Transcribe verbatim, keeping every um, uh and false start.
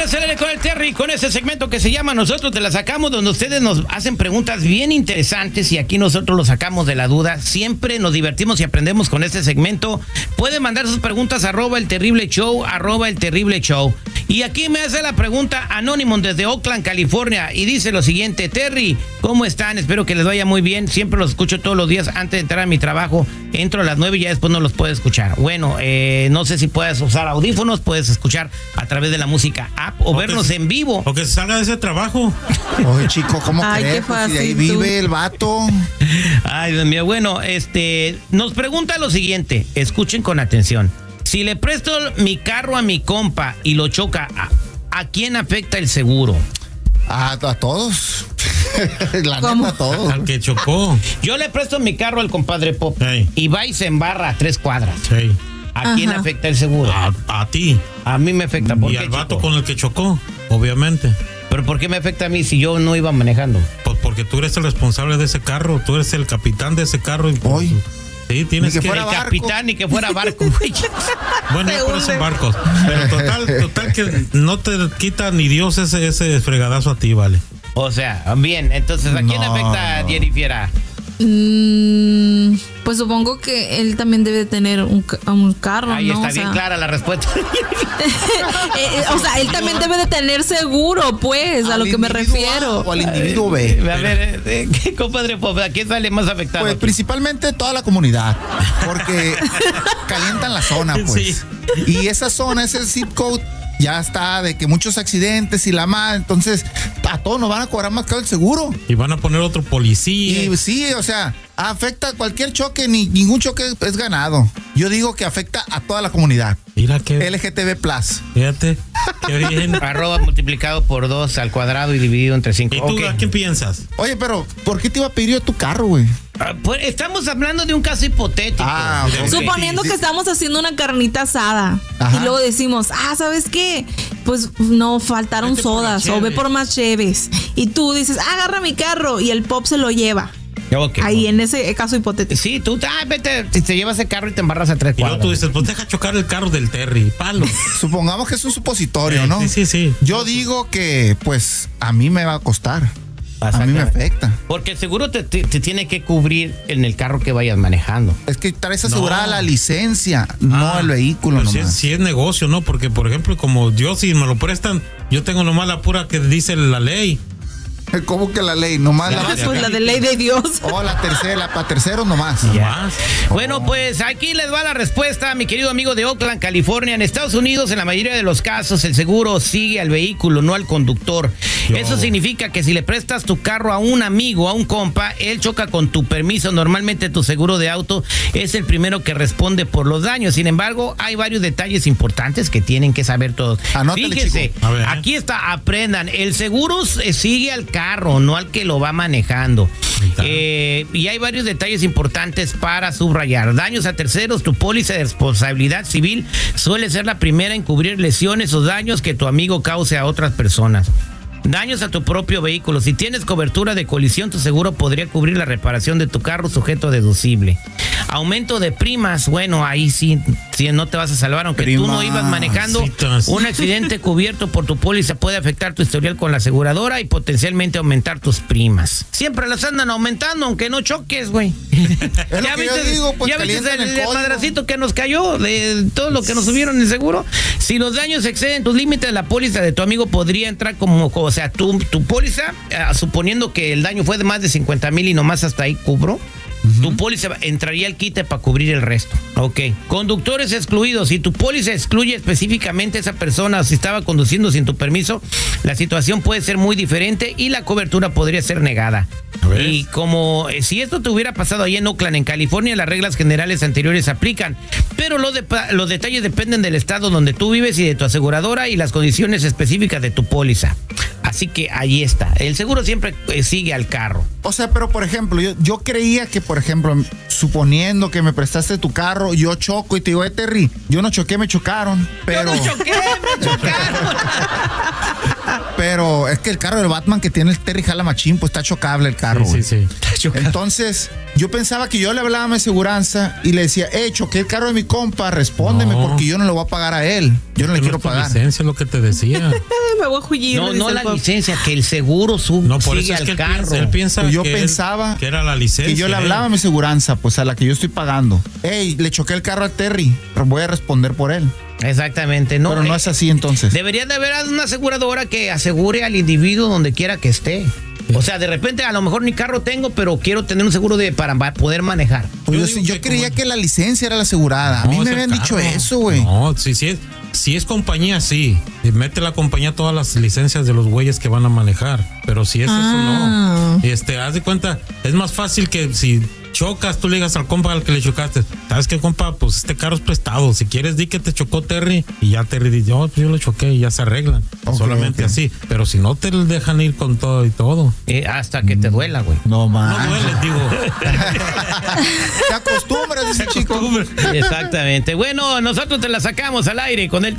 Regreso con el Terry con ese segmento que se llama Nosotros te la sacamos, donde ustedes nos hacen preguntas bien interesantes y aquí nosotros los sacamos de la duda. Siempre nos divertimos y aprendemos con este segmento. Pueden mandar sus preguntas arroba el terrible show, arroba el terrible show. Y aquí me hace la pregunta Anónimo desde Oakland, California, y dice lo siguiente: Terry, ¿cómo están? Espero que les vaya muy bien. Siempre los escucho todos los días antes de entrar a mi trabajo. Entro a las nueve y ya después no los puedo escuchar. Bueno, eh, no sé si puedes usar audífonos, puedes escuchar a través de la música app o, o vernos que, en vivo. O que se salga de ese trabajo. Oye, chico, ¿cómo Ay, crees? qué fácil, pues, si ahí tú. vive el vato. Ay, Dios mío. Bueno, este, nos pregunta lo siguiente. Escuchen con atención. Si le presto mi carro a mi compa y lo choca, ¿a, a quién afecta el seguro? A, a todos. La ¿Cómo? neta, a todos. Al que chocó. Yo le presto mi carro al compadre Pop Hey. y va y se embarra a tres cuadras. Sí. ¿A quién Ajá. afecta el seguro? A, a ti. A mí me afecta. ¿Por Y qué, al vato chico? con el que chocó, obviamente. ¿Pero por qué me afecta a mí si yo no iba manejando? Pues porque tú eres el responsable de ese carro, tú eres el capitán de ese carro. Y pues, Hoy. sí, tienes Ni que que... fuera El barco. capitán ni que fuera barco, güey. Bueno, Se ya por eso hunde. barcos. Pero total, total que no te quita ni Dios ese, ese fregadazo a ti, vale. O sea, bien, entonces ¿a quién No, afecta, no. Jennifer? Mm, pues supongo que él también debe tener un, ca- un carro, Ahí ¿no? está O bien sea, clara la respuesta. eh, o sea, él también debe de tener seguro, pues, a ¿Al lo que me individuo A refiero. o al individuo B? A ver, eh, ¿qué compadre Pop? ¿A quién sale más afectado? Pues principalmente toda la comunidad, porque calientan la zona, pues. Sí. Y esa zona, ese zip code, ya está de que muchos accidentes y la más, entonces a todos nos van a cobrar más caro el seguro. Y van a poner otro policía. Y sí, o sea, afecta cualquier choque, ni ningún choque es ganado. Yo digo que afecta a toda la comunidad. Mira que... L G T B plus. Fíjate, qué bien. Arroba multiplicado por dos al cuadrado y dividido entre cinco. ¿Y tú Ok. a qué piensas? Oye, pero ¿por qué te iba a pedir yo tu carro, güey? Ah, pues, estamos hablando de un caso hipotético. Ah, ok. Suponiendo Sí, que sí. estamos haciendo una carnita asada Ajá. y luego decimos, ah, ¿sabes qué? Pues no faltaron Vete por sodas la o ve cheve. por más cheves. Y tú dices, ah, agarra mi carro y el Pop se lo lleva. Ok. Ahí en ese caso hipotético. Sí, tú ah, vete, si te llevas el carro y te embarras a tres Y luego cuadras. tú dices, pues deja chocar el carro del Terry, palo. Supongamos que es un supositorio, Sí, ¿no? sí, sí, sí. Yo digo que, pues, a mí me va a costar. A mí me afecta. Porque el seguro te, te- te tiene que cubrir en el carro que vayas manejando. Es que traes asegurada No. la licencia, no Ah, el vehículo pero si nomás. es, si es negocio, ¿no? Porque, por ejemplo, como yo, si me lo prestan, yo tengo nomás la pura que dice la ley. ¿Cómo que la ley? Nomás Ya, la... ya. Pues la de ley de Dios. Oh, la tercera, para terceros nomás. Nomás. Bueno, pues aquí les va la respuesta, mi querido amigo de Oakland, California. En Estados Unidos, en la mayoría de los casos, el seguro sigue al vehículo, no al conductor. Yo. Eso significa que si le prestas tu carro a un amigo, a un compa, él choca con tu permiso. Normalmente tu seguro de auto es el primero que responde por los daños. Sin embargo, hay varios detalles importantes que tienen que saber todos. Anótale, Fíjese, chico. A ver. aquí está, aprendan. El seguro eh, sigue al carro, no al que lo va manejando. está. Eh, y hay varios detalles importantes para subrayar. Daños a terceros, tu póliza de responsabilidad civil suele ser la primera en cubrir lesiones o daños que tu amigo cause a otras personas. Daños a tu propio vehículo. Si tienes cobertura de colisión, tu seguro podría cubrir la reparación de tu carro sujeto a deducible. Aumento de primas, bueno, ahí sí, sí no te vas a salvar, aunque tú no ibas manejando. Primas. Un accidente cubierto por tu póliza puede afectar tu historial con la aseguradora y potencialmente aumentar tus primas. Siempre las andan aumentando, aunque no choques, güey. Es lo que yo digo, pues, ya viste calientan el, el el código. madracito que nos cayó de todo lo que nos subieron el seguro. Si los daños exceden tus límites, la póliza de tu amigo podría entrar como, o sea, tu, tu póliza, eh, suponiendo que el daño fue de más de cincuenta mil y nomás hasta ahí cubró. Tu póliza entraría al quite para cubrir el resto. Ok. Conductores excluidos. Si tu póliza excluye específicamente a esa persona o si estaba conduciendo sin tu permiso, la situación puede ser muy diferente y la cobertura podría ser negada. ¿Ves? Y como eh, si esto te hubiera pasado ahí en Oakland, en California, las reglas generales anteriores aplican, pero los, de, los detalles dependen del estado donde tú vives y de tu aseguradora y las condiciones específicas de tu póliza. Así que ahí está. El seguro siempre eh, sigue al carro. O sea, pero por ejemplo, yo, yo creía que, por ejemplo, suponiendo que me prestaste tu carro, yo choco y te digo, eh, Terry, yo no choqué, me chocaron. Pero. Yo no choqué, me chocaron. Pero es que el carro del Batman que tiene el Terry jala machín, pues está chocable el carro. Sí, sí, sí. Entonces, yo pensaba que yo le hablaba a mi aseguranza y le decía, hey, choqué el carro de mi compa, respóndeme No. porque yo no le voy a pagar a él. Yo no le Que quiero es tu pagar. licencia, es lo que te decía. Me voy a jullir. No, dice no el la pop. licencia, que el seguro sub No, por sigue eso es que al él carro. piensa, él piensa Pues yo que él- pensaba que era la licencia. Y yo le hablaba a mi aseguranza, pues a la que yo estoy pagando. Hey, le choqué el carro a Terry, pero voy a responder por él. Exactamente, no. Pero no eh, es así entonces. Debería de haber una aseguradora que asegure al individuo donde quiera que esté. O sea, de repente a lo mejor ni carro tengo, pero quiero tener un seguro de para ma- poder manejar. Pues Yo yo, digo yo que creía como- que la licencia era la asegurada. A No, mí es me el habían dicho carro. eso, güey. No, si, si, es, si es compañía, sí. Mete la compañía todas las licencias de los güeyes que van a manejar. Pero si es Ah. eso, no. Este, haz de cuenta, es más fácil que si chocas, tú le digas al compa al que le chocaste, ¿sabes qué, compa? Pues este carro es prestado. Si quieres, di que te chocó Terry y ya Terry dice, oh, pues yo lo choqué y ya se arreglan. Ok, Solamente ok. así. Pero si no, te dejan ir con todo y todo. Eh, hasta que te duela, güey. No No más. duele, digo. Te acostumbras, ese chico. Exactamente. Bueno, nosotros te la sacamos al aire con el